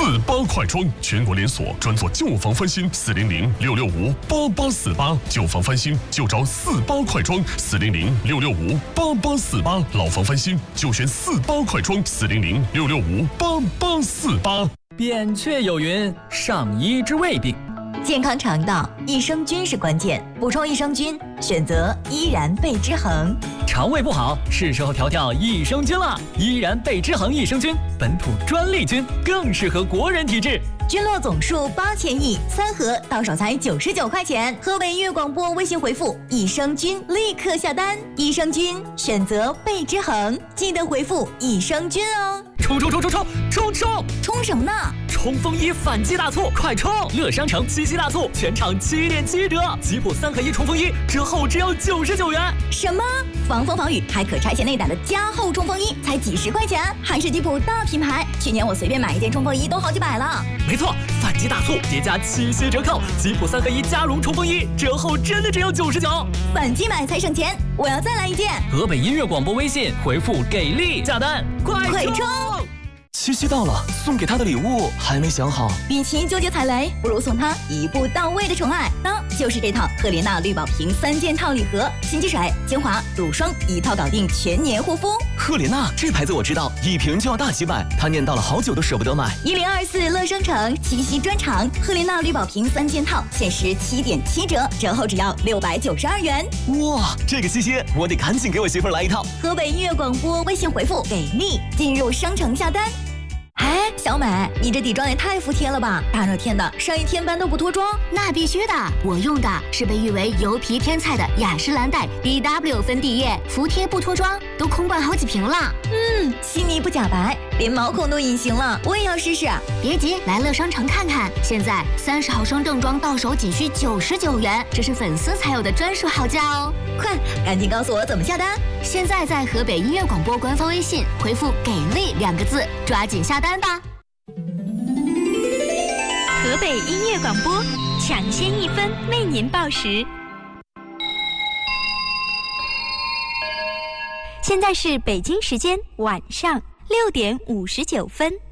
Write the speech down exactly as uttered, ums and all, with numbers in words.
四八快装，全国连锁，专做旧房翻新，四零零六六五八八四八，旧房翻新就找四八快装，四零零六六五八八四八，老房翻新就选四八快装，四零零六六五八八四八。 扁鹊有云：上医治未病。 健康肠道，益生菌是关键，补充益生菌，选择依然贝之恒。 肠胃不好，是时候调调益生菌了。依然贝之恒益生菌，本土专利菌，更适合国人体质。 菌落总数八千亿，三盒到手才九十九块钱。河北音乐广播微信回复益生菌，立刻下单。益生菌选择贝之恒，记得回复益生菌哦。 冲冲冲冲冲冲冲！ 冲什么呢？ 冲锋衣反季大促，快冲！乐商城七夕大促，全场七点七折，吉普三合一冲锋衣折后只要九十九元。 什么？防风防雨还可拆卸内胆的加厚冲锋衣才几十块钱，还是吉普大品牌。去年我随便买一件冲锋衣都好几百了。 没错，反季大促叠加七夕折扣，吉普三合一加绒冲锋衣折后真的只要九十九。 反季买才省钱，我要再来一件。 河北音乐广播微信回复给力下单，快快冲！ 七夕到了，送给他的礼物还没想好。 与其纠结踩雷，不如送他一步到位的宠爱，那就是这套赫莲娜绿宝瓶三件套礼盒，洗肌水、精华、乳霜一套搞定全年护肤。 赫莲娜这牌子我知道，一瓶就要大几百，他念叨了好久都舍不得买。 一零二四乐商城七夕专场，赫莲娜绿宝瓶三件套限时七点七折，折后只要六百九十二元。 哇，这个七夕我得赶紧给我媳妇儿来一套。 河北音乐广播微信回复给力，进入商城下单。哎，小美，你这底妆也太服帖了吧！大热天的，上一天班都不脱妆？ 那必须的，我用的是被誉为油皮天菜的雅诗兰黛 B W 粉底液，服帖不脱妆，都空灌好几瓶了。 嗯，细腻不假白，连毛孔都隐形了，我也要试试。 别急，来乐商城看看，现在三十毫升正装到手仅需九十九元，这是粉丝才有的专属好价哦！ 快，赶紧告诉我怎么下单！ 现在在河北音乐广播官方微信回复“给力”两个字，抓紧下单吧！ 河北音乐广播，抢先一分为您报时。现在是北京时间晚上六点五十九分。